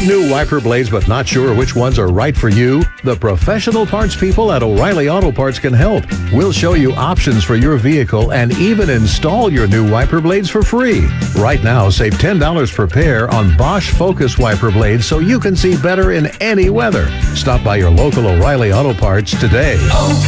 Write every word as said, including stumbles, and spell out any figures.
New wiper blades but not sure which ones are right for you? The professional parts people at O'Reilly Auto Parts can help. We'll show you options for your vehicle and even install your new wiper blades for free. Right now, save ten dollars per pair on Bosch Focus wiper blades so you can see better in any weather. Stop by your local O'Reilly Auto Parts today. Oh,